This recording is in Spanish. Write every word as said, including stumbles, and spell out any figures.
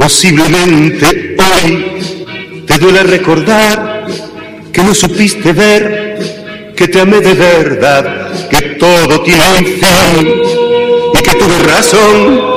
Posiblemente hoy te duele recordar que no supiste ver que te amé de verdad, que todo tiene un fin y que tuve razón